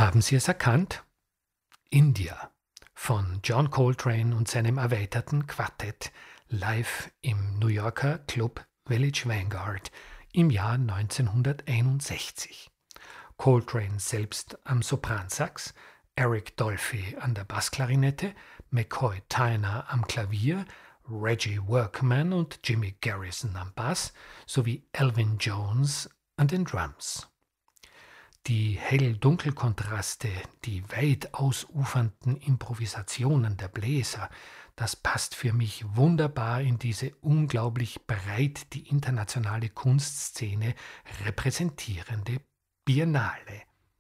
Haben Sie es erkannt? India von John Coltrane und seinem erweiterten Quartett live im New Yorker Club Village Vanguard im Jahr 1961. Coltrane selbst am Sopransax, Eric Dolphy an der Bassklarinette, McCoy Tyner am Klavier, Reggie Workman und Jimmy Garrison am Bass sowie Elvin Jones an den Drums. Die Hell-Dunkel-Kontraste, die weit ausufernden Improvisationen der Bläser, das passt für mich wunderbar in diese unglaublich breit die internationale Kunstszene repräsentierende Biennale.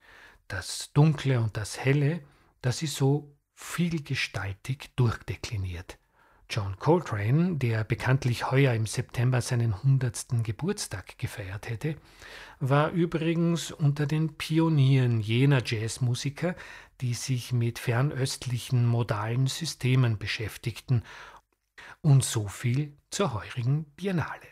Das Dunkle und das Helle, das ist so vielgestaltig durchdekliniert. John Coltrane, der bekanntlich heuer im September seinen 100. Geburtstag gefeiert hätte, war übrigens unter den Pionieren jener Jazzmusiker, die sich mit fernöstlichen modalen Systemen beschäftigten, und so viel zur heurigen Biennale.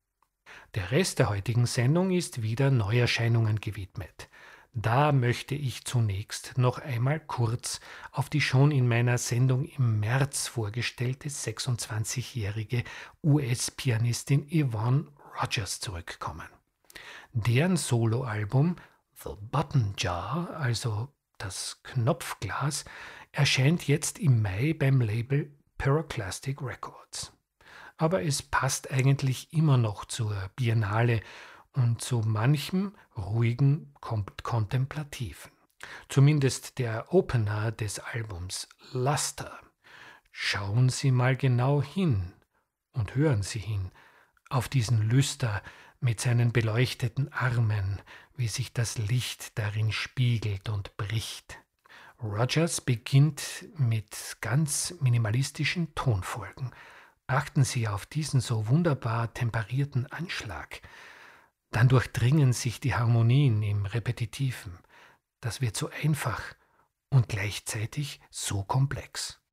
Der Rest der heutigen Sendung ist wieder Neuerscheinungen gewidmet. Da möchte ich zunächst noch einmal kurz auf die schon in meiner Sendung im März vorgestellte 26-jährige US-Pianistin Yvonne Rogers zurückkommen. Deren Soloalbum The Button Jar, also das Knopfglas, erscheint jetzt im Mai beim Label Pyroclastic Records. Aber es passt eigentlich immer noch zur Biennale und zu manchem ruhigen Kontemplativen. Zumindest der Opener des Albums Luster. Schauen Sie mal genau hin und hören Sie hin auf diesen Lüster mit seinen beleuchteten Armen, wie sich das Licht darin spiegelt und bricht. Rogers beginnt mit ganz minimalistischen Tonfolgen. Achten Sie auf diesen so wunderbar temperierten Anschlag. Dann durchdringen sich die Harmonien im Repetitiven. Das wird so einfach und gleichzeitig so komplex.